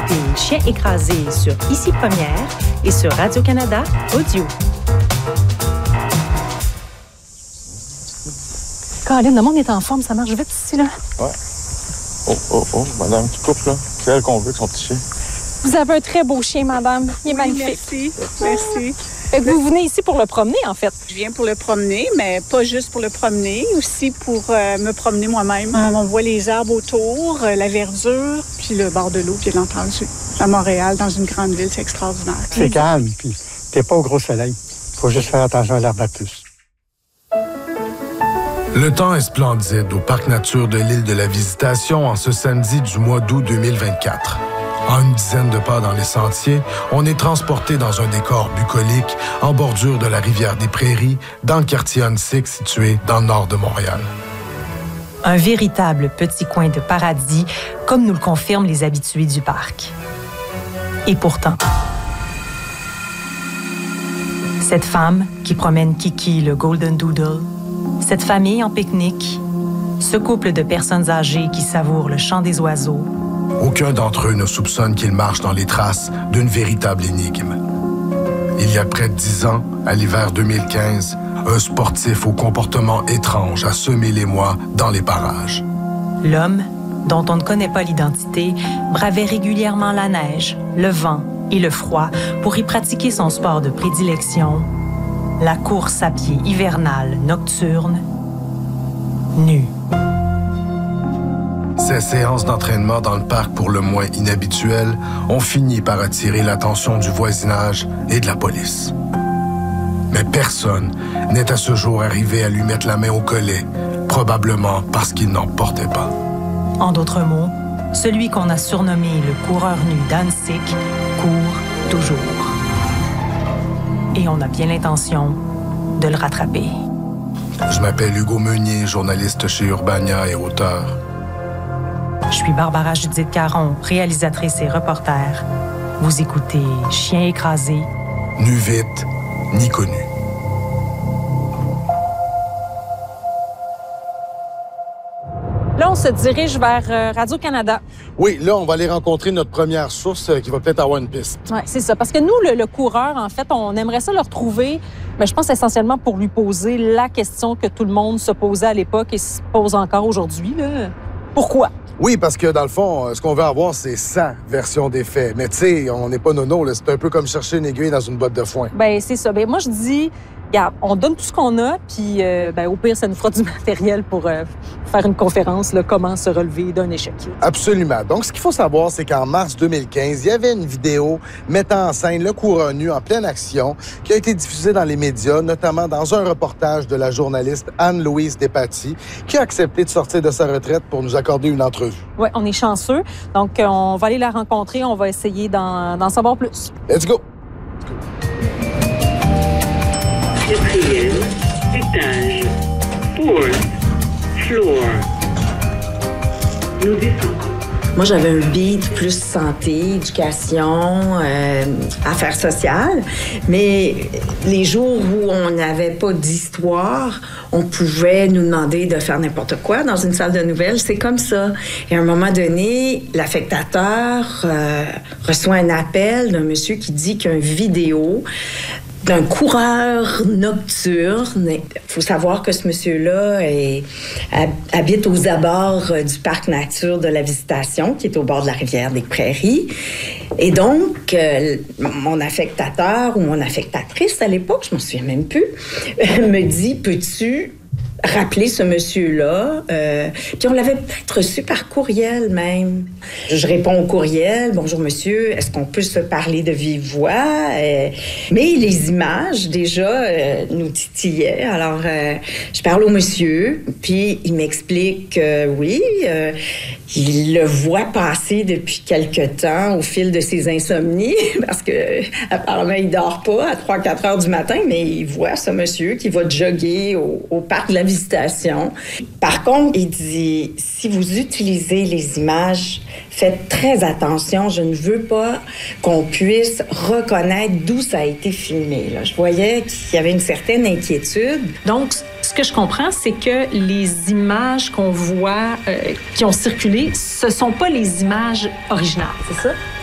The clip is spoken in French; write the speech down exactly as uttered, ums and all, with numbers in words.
écoutez Chien écrasé sur Ici Première et sur Radio-Canada Audio. Caroline, le monde est en forme, ça marche vite ici, là. Ouais. Oh, oh, oh, madame qui coupe, là. C'est elle qu'on veut, son petit chien. Vous avez un très beau chien, madame. Il est magnifique. Merci, merci. Fait que vous venez ici pour le promener, en fait. Je viens pour le promener, mais pas juste pour le promener, aussi pour euh, me promener moi-même. Euh, on voit les arbres autour, euh, la verdure, puis le bord de l'eau, bien entendu. À Montréal, dans une grande ville, c'est extraordinaire. C'est calme, puis t'es pas au gros soleil. Faut juste faire attention à l'herbe à puce. Le temps est splendide au Parc Nature de l'île de la Visitation en ce samedi du mois d'août deux mille vingt-quatre. En une dizaine de pas dans les sentiers, on est transporté dans un décor bucolique en bordure de la rivière des Prairies, dans le quartier Huntsic situé dans le nord de Montréal. Un véritable petit coin de paradis, comme nous le confirment les habitués du parc. Et pourtant, cette femme qui promène Kiki le Golden Doodle, cette famille en pique-nique, ce couple de personnes âgées qui savourent le chant des oiseaux, aucun d'entre eux ne soupçonne qu'ils marchent dans les traces d'une véritable énigme. Il y a près de dix ans, à l'hiver deux mille quinze, un sportif au comportement étrange a semé l'émoi dans les parages. L'homme, dont on ne connaît pas l'identité, bravait régulièrement la neige, le vent et le froid pour y pratiquer son sport de prédilection, la course à pied hivernale nocturne, nue. Ces séances d'entraînement dans le parc pour le moins inhabituelles ont fini par attirer l'attention du voisinage et de la police. Mais personne n'est à ce jour arrivé à lui mettre la main au collet, probablement parce qu'il n'en portait pas. En d'autres mots, celui qu'on a surnommé le coureur nu d'Huntsic court toujours. Et on a bien l'intention de le rattraper. Je m'appelle Hugo Meunier, journaliste chez Urbania et auteur. Je suis Barbara Judith Caron, réalisatrice et reporter. Vous écoutez Chien écrasé. Nu vite, ni connu. Là, on se dirige vers euh, Radio-Canada. Oui, là, on va aller rencontrer notre première source euh, qui va peut-être avoir une piste. Oui, c'est ça. Parce que nous, le, le coureur, en fait, on aimerait ça le retrouver, mais je pense essentiellement pour lui poser la question que tout le monde se posait à l'époque et se pose encore aujourd'hui. Là. Pourquoi? Oui, parce que dans le fond, ce qu'on veut avoir, c'est sa version des faits. Mais tu sais, on n'est pas nono, là. C'est un peu comme chercher une aiguille dans une botte de foin. Bien, c'est ça. Bien, moi, je dis, regarde, on donne tout ce qu'on a, puis euh, ben, au pire, ça nous fera du matériel pour euh, faire une conférence, là, comment se relever d'un échec. Là. Absolument. Donc, ce qu'il faut savoir, c'est qu'en mars deux mille quinze, il y avait une vidéo mettant en scène le coureur nu en pleine action qui a été diffusée dans les médias, notamment dans un reportage de la journaliste Anne-Louise Despatie, qui a accepté de sortir de sa retraite pour nous accorder une entrevue. Oui, on est chanceux. Donc, on va aller la rencontrer. On va essayer d'en, d'en savoir plus. Let's go! Quatrième étage. Fourth floor. Nous descendons. Moi, j'avais un beat plus santé, éducation, euh, affaires sociales. Mais les jours où on n'avait pas d'histoire, on pouvait nous demander de faire n'importe quoi dans une salle de nouvelles. C'est comme ça. Et à un moment donné, l'affectateur euh, reçoit un appel d'un monsieur qui dit qu'il y a une vidéo d'un coureur nocturne. Il faut savoir que ce monsieur-là est, habite aux abords du parc nature de la Visitation, qui est au bord de la rivière des Prairies. Et donc, euh, mon affectateur ou mon affectatrice à l'époque, je m'en souviens même plus, me dit, peux-tu rappeler ce monsieur-là? Euh, puis on l'avait peut-être reçu par courriel même. Je réponds au courriel. Bonjour monsieur, est-ce qu'on peut se parler de vive voix? Euh, mais les images déjà euh, nous titillaient. Alors euh, je parle au monsieur, puis il m'explique que oui, euh, il le voit passer depuis quelque temps au fil de ses insomnies, parce que apparemment il dort pas à trois quatre heures du matin, mais il voit ce monsieur qui va jogger au, au parc de la Visitation. Par contre, il dit, si vous utilisez les images, faites très attention. Je ne veux pas qu'on puisse reconnaître d'où ça a été filmé. Là. Je voyais qu'il y avait une certaine inquiétude. Donc, ce que je comprends, c'est que les images qu'on voit, euh, qui ont circulé, ce sont pas les images originales, c'est ça?